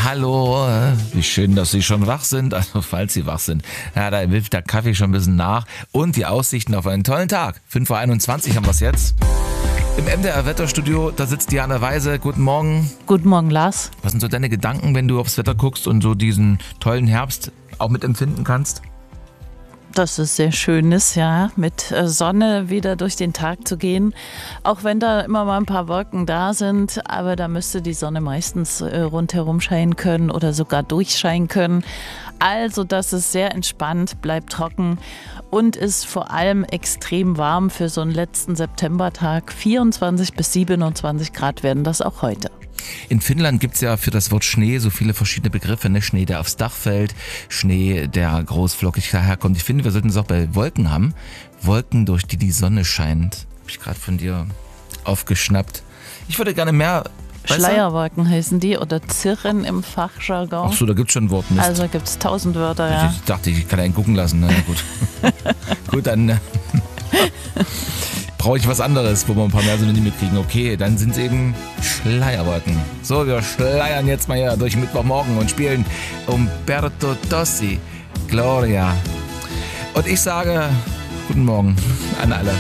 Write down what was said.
Hallo, wie schön, dass Sie schon wach sind, also falls Sie wach sind. Ja, da hilft der Kaffee schon ein bisschen nach und die Aussichten auf einen tollen Tag. 5:21 Uhr haben wir es jetzt. Im MDR-Wetterstudio, da sitzt Diana Weise. Guten Morgen. Guten Morgen, Lars. Was sind so deine Gedanken, wenn du aufs Wetter guckst und so diesen tollen Herbst auch mitempfinden kannst? Dass es sehr schön ist, ja, mit Sonne wieder durch den Tag zu gehen. Auch wenn da immer mal ein paar Wolken da sind, aber da müsste die Sonne meistens rundherum scheinen können oder sogar durchscheinen können. Also das ist sehr entspannt, bleibt trocken und ist vor allem extrem warm für so einen letzten Septembertag. 24 bis 27 Grad werden das auch heute. In Finnland gibt es ja für das Wort Schnee so viele verschiedene Begriffe. Ne? Schnee, der aufs Dach fällt, Schnee, der großflockig daherkommt. Ich finde, wir sollten es auch bei Wolken haben. Wolken, durch die die Sonne scheint. Habe ich gerade von dir aufgeschnappt. Ich würde gerne mehr... Schleierwolken heißen die oder Zirren im Fachjargon. Ach so, da gibt es schon Wortmist. Also gibt es 1000 Wörter, ja. Ich dachte, ich kann einen gucken lassen. Na gut. Gut, dann... brauche ich was anderes, wo wir ein paar mehr Synonyme kriegen. Okay, dann sind es eben Schleierwolken. So, wir schleiern jetzt mal hier durch Mittwochmorgen und spielen Umberto Tossi, Gloria. Und ich sage guten Morgen an alle.